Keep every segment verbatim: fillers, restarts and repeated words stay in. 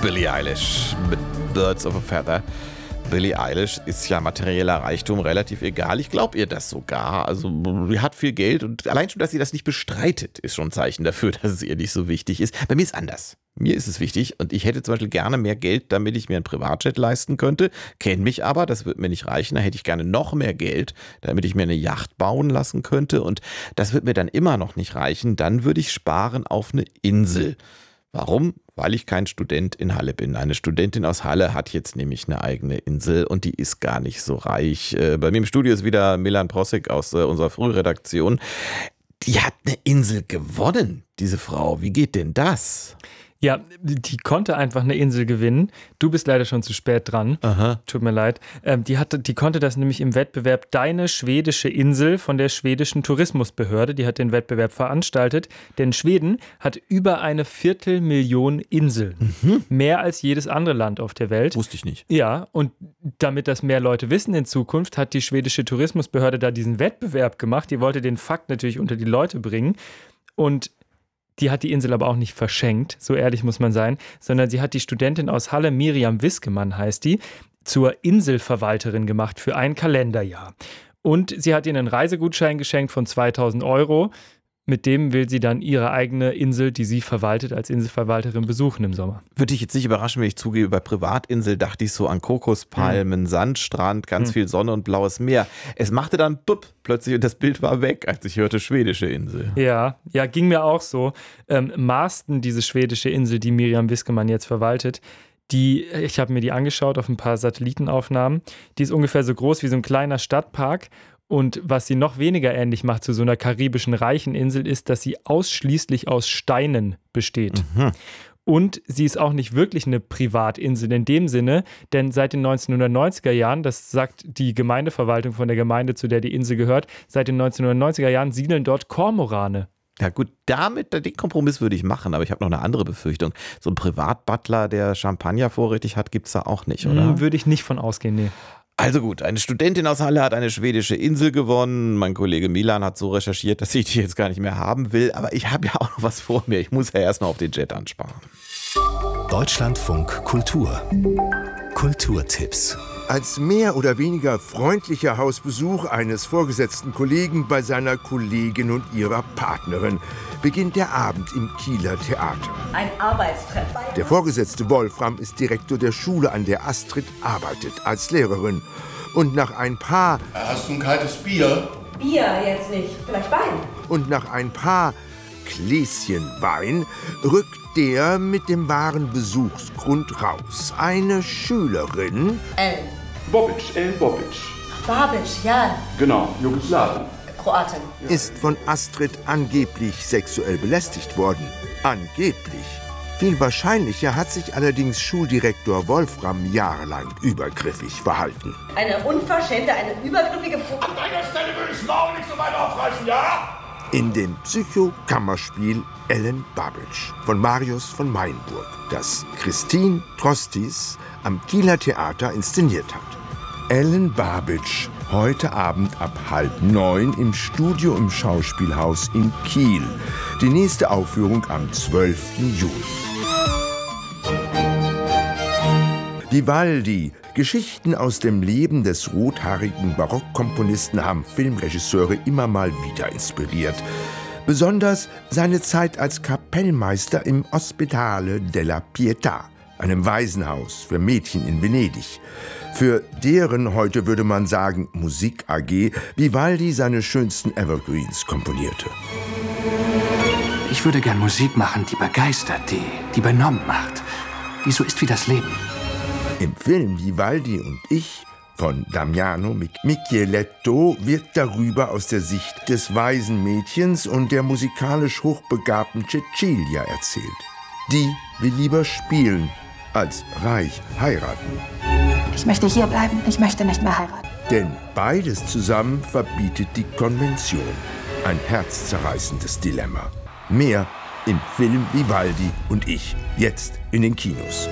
Billie Eilish mit Birds of a Feather. Billie Eilish ist ja materieller Reichtum relativ egal. Ich glaube ihr das sogar. Also sie hat viel Geld und allein schon, dass sie das nicht bestreitet, ist schon ein Zeichen dafür, dass es ihr nicht so wichtig ist. Bei mir ist anders. Mir ist es wichtig und ich hätte zum Beispiel gerne mehr Geld, damit ich mir einen Privatjet leisten könnte. Kenne mich aber, das wird mir nicht reichen. Da hätte ich gerne noch mehr Geld, damit ich mir eine Yacht bauen lassen könnte. Und das wird mir dann immer noch nicht reichen. Dann würde ich sparen auf eine Insel. Warum? Weil ich kein Student in Halle bin. Eine Studentin aus Halle hat jetzt nämlich eine eigene Insel und die ist gar nicht so reich. Bei mir im Studio ist wieder Milan Prossek aus unserer Frühredaktion. Die hat eine Insel gewonnen, diese Frau. Wie geht denn das? Ja, die konnte einfach eine Insel gewinnen. Du bist leider schon zu spät dran. Aha. Tut mir leid. Ähm, die, hatte, die konnte das nämlich im Wettbewerb Deine schwedische Insel von der schwedischen Tourismusbehörde. Die hat den Wettbewerb veranstaltet. Denn Schweden hat über eine Viertelmillion Inseln. Mhm. Mehr als jedes andere Land auf der Welt. Wusste ich nicht. Ja, und damit das mehr Leute wissen in Zukunft, hat die schwedische Tourismusbehörde da diesen Wettbewerb gemacht. Die wollte den Fakt natürlich unter die Leute bringen. Und die hat die Insel aber auch nicht verschenkt, so ehrlich muss man sein, sondern sie hat die Studentin aus Halle, Miriam Wiskemann heißt die, zur Inselverwalterin gemacht für ein Kalenderjahr. Und sie hat ihr einen Reisegutschein geschenkt von zweitausend Euro. Mit dem will sie dann ihre eigene Insel, die sie verwaltet, als Inselverwalterin besuchen im Sommer. Würde ich jetzt nicht überraschen, wenn ich zugebe, bei Privatinsel dachte ich so an Kokospalmen, mhm. Sandstrand, ganz mhm. viel Sonne und blaues Meer. Es machte dann bupp, plötzlich und das Bild war weg, als ich hörte schwedische Insel. Ja, ja, ging mir auch so. Ähm, Masten, diese schwedische Insel, die Miriam Wiskemann jetzt verwaltet, die, ich habe mir die angeschaut auf ein paar Satellitenaufnahmen, die ist ungefähr so groß wie so ein kleiner Stadtpark. Und was sie noch weniger ähnlich macht zu so einer karibischen reichen Insel, ist, dass sie ausschließlich aus Steinen besteht. Mhm. Und sie ist auch nicht wirklich eine Privatinsel in dem Sinne, denn seit den neunzehnhundertneunziger Jahren, das sagt die Gemeindeverwaltung von der Gemeinde, zu der die Insel gehört, seit den neunzehnhundertneunziger Jahren siedeln dort Kormorane. Ja gut, damit, den Kompromiss würde ich machen, aber ich habe noch eine andere Befürchtung. So ein Privatbutler, der Champagner vorrätig hat, gibt es da auch nicht, oder? Hm, würde ich nicht von ausgehen, nee. Also gut, eine Studentin aus Halle hat eine schwedische Insel gewonnen. Mein Kollege Milan hat so recherchiert, dass ich die jetzt gar nicht mehr haben will. Aber ich habe ja auch noch was vor mir. Ich muss ja erstmal auf den Jet ansparen. Deutschlandfunk Kultur. Kulturtipps. Als mehr oder weniger freundlicher Hausbesuch eines vorgesetzten Kollegen bei seiner Kollegin und ihrer Partnerin beginnt der Abend im Kieler Theater. Ein Arbeitstreff. Der Vorgesetzte Wolfram ist Direktor der Schule, an der Astrid arbeitet, als Lehrerin. Und nach ein paar... Hast du ein kaltes Bier? Bier jetzt nicht, vielleicht Wein. Und nach ein paar Gläschen Wein rückt der mit dem wahren Besuchsgrund raus. Eine Schülerin... Ellen. Bobic, Ellen Bobic. Babic, ja. Genau, Jugoslawien. Kroatin. Ist von Astrid angeblich sexuell belästigt worden. Angeblich. Viel wahrscheinlicher hat sich allerdings Schuldirektor Wolfram jahrelang übergriffig verhalten. Eine unverschämte, eine übergriffige... An deiner Stelle würde ich das Maul nicht so weit aufreißen, ja? In dem Psycho-Kammerspiel Ellen Babic von Marius von Mainburg, das Christine Trostis am Kieler Theater inszeniert hat. Ellen Babic, heute Abend ab halb neun im Studio im Schauspielhaus in Kiel. Die nächste Aufführung am zwölften Juni. Vivaldi. Geschichten aus dem Leben des rothaarigen Barockkomponisten haben Filmregisseure immer mal wieder inspiriert. Besonders seine Zeit als Kapellmeister im Ospedale della Pietà, einem Waisenhaus für Mädchen in Venedig. Für deren, heute würde man sagen, Musik-A G, Vivaldi seine schönsten Evergreens komponierte. Ich würde gern Musik machen, die begeistert, die, die benommen macht, die so ist wie das Leben. Im Film Vivaldi und ich von Damiano Micheletto wird darüber aus der Sicht des Waisenmädchens und der musikalisch hochbegabten Cecilia erzählt. Die will lieber spielen, als reich heiraten. Ich möchte hier bleiben, ich möchte nicht mehr heiraten. Denn beides zusammen verbietet die Konvention. Ein herzzerreißendes Dilemma. Mehr im Film Vivaldi und ich, jetzt in den Kinos.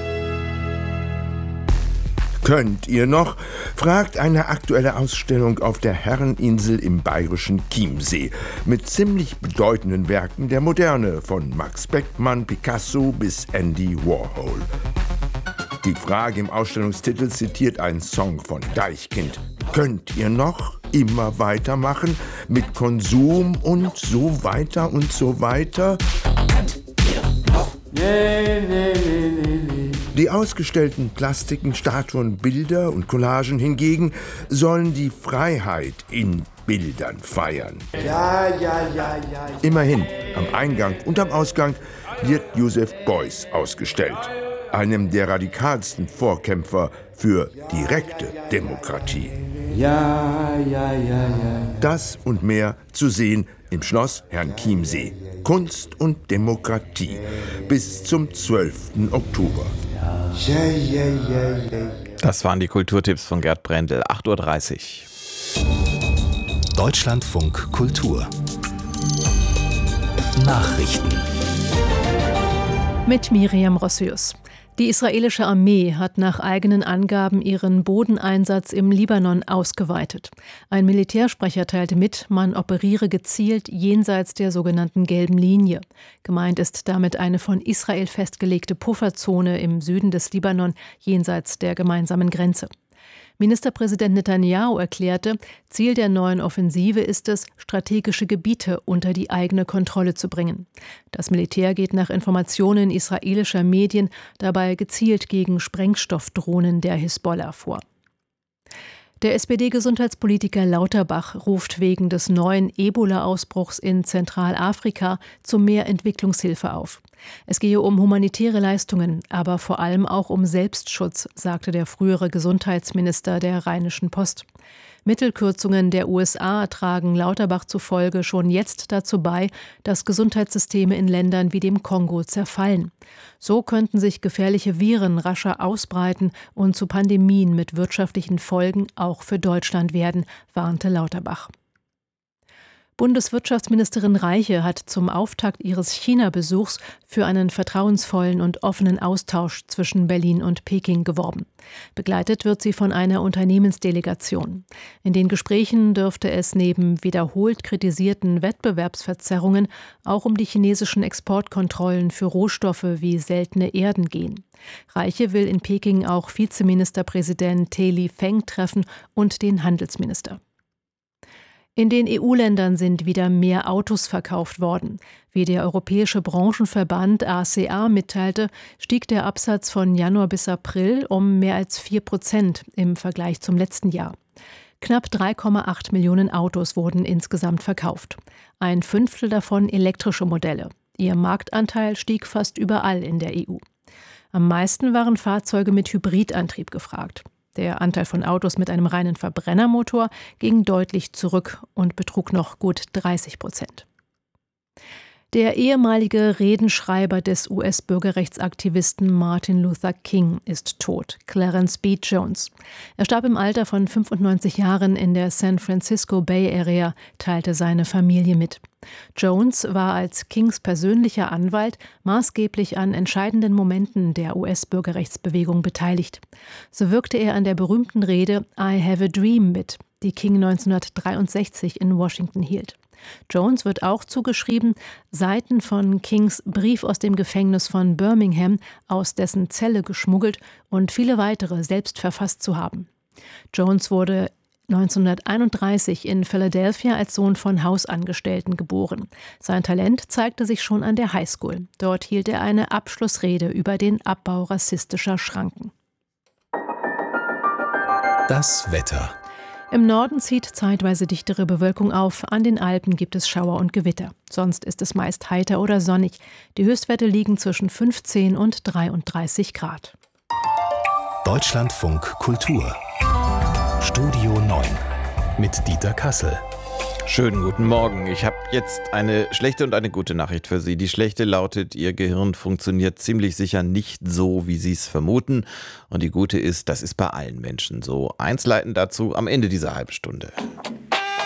Könnt ihr noch? Fragt eine aktuelle Ausstellung auf der Herreninsel im bayerischen Chiemsee mit ziemlich bedeutenden Werken der Moderne, von Max Beckmann, Picasso bis Andy Warhol. Die Frage im Ausstellungstitel zitiert einen Song von Deichkind. Könnt ihr noch immer weitermachen mit Konsum und so weiter und so weiter? Die ausgestellten Plastiken, Statuen, Bilder und Collagen hingegen sollen die Freiheit in Bildern feiern. Ja, ja, ja, ja. Immerhin, am Eingang und am Ausgang wird Joseph Beuys ausgestellt, einem der radikalsten Vorkämpfer für direkte Demokratie. Ja, ja, ja, ja. Das und mehr zu sehen im Schloss Herrenchiemsee. Kunst und Demokratie bis zum zwölften Oktober. Ja, ja, ja, ja. Das waren die Kulturtipps von Gerd Brendel, acht Uhr dreißig. Deutschlandfunk Kultur Nachrichten mit Miriam Rossius. Die israelische Armee hat nach eigenen Angaben ihren Bodeneinsatz im Libanon ausgeweitet. Ein Militärsprecher teilte mit, man operiere gezielt jenseits der sogenannten gelben Linie. Gemeint ist damit eine von Israel festgelegte Pufferzone im Süden des Libanon jenseits der gemeinsamen Grenze. Ministerpräsident Netanyahu erklärte, Ziel der neuen Offensive ist es, strategische Gebiete unter die eigene Kontrolle zu bringen. Das Militär geht nach Informationen israelischer Medien dabei gezielt gegen Sprengstoffdrohnen der Hisbollah vor. Der S P D-Gesundheitspolitiker Lauterbach ruft wegen des neuen Ebola-Ausbruchs in Zentralafrika zu mehr Entwicklungshilfe auf. Es gehe um humanitäre Leistungen, aber vor allem auch um Selbstschutz, sagte der frühere Gesundheitsminister der Rheinischen Post. Mittelkürzungen der U S A tragen Lauterbach zufolge schon jetzt dazu bei, dass Gesundheitssysteme in Ländern wie dem Kongo zerfallen. So könnten sich gefährliche Viren rascher ausbreiten und zu Pandemien mit wirtschaftlichen Folgen auch für Deutschland werden, warnte Lauterbach. Bundeswirtschaftsministerin Reiche hat zum Auftakt ihres China-Besuchs für einen vertrauensvollen und offenen Austausch zwischen Berlin und Peking geworben. Begleitet wird sie von einer Unternehmensdelegation. In den Gesprächen dürfte es neben wiederholt kritisierten Wettbewerbsverzerrungen auch um die chinesischen Exportkontrollen für Rohstoffe wie seltene Erden gehen. Reiche will in Peking auch Vizeministerpräsident Te Li-Feng treffen und den Handelsminister. In den E U-Ländern sind wieder mehr Autos verkauft worden. Wie der Europäische Branchenverband A C A mitteilte, stieg der Absatz von Januar bis April um mehr als vier Prozent im Vergleich zum letzten Jahr. Knapp drei Komma acht Millionen Autos wurden insgesamt verkauft. Ein Fünftel davon elektrische Modelle. Ihr Marktanteil stieg fast überall in der E U. Am meisten waren Fahrzeuge mit Hybridantrieb gefragt. Der Anteil von Autos mit einem reinen Verbrennermotor ging deutlich zurück und betrug noch gut dreißig Prozent. Der ehemalige Redenschreiber des U S-Bürgerrechtsaktivisten Martin Luther King ist tot, Clarence B. Jones. Er starb im Alter von fünfundneunzig Jahren in der San Francisco Bay Area, teilte seine Familie mit. Jones war als Kings persönlicher Anwalt maßgeblich an entscheidenden Momenten der U S-Bürgerrechtsbewegung beteiligt. So wirkte er an der berühmten Rede I Have a Dream mit, die King neunzehnhundertdreiundsechzig in Washington hielt. Jones wird auch zugeschrieben, Seiten von Kings Brief aus dem Gefängnis von Birmingham aus dessen Zelle geschmuggelt und viele weitere selbst verfasst zu haben. Jones wurde neunzehnhunderteinunddreißig in Philadelphia als Sohn von Hausangestellten geboren. Sein Talent zeigte sich schon an der Highschool. Dort hielt er eine Abschlussrede über den Abbau rassistischer Schranken. Das Wetter. Im Norden zieht zeitweise dichtere Bewölkung auf, an den Alpen gibt es Schauer und Gewitter. Sonst ist es meist heiter oder sonnig. Die Höchstwerte liegen zwischen fünfzehn und dreiunddreißig Grad. Deutschlandfunk Kultur Studio neun mit Dieter Kassel. Schönen guten Morgen. Ich habe jetzt eine schlechte und eine gute Nachricht für Sie. Die schlechte lautet, Ihr Gehirn funktioniert ziemlich sicher nicht so, wie Sie es vermuten. Und die gute ist, das ist bei allen Menschen so. Eins leiten dazu am Ende dieser halben Stunde.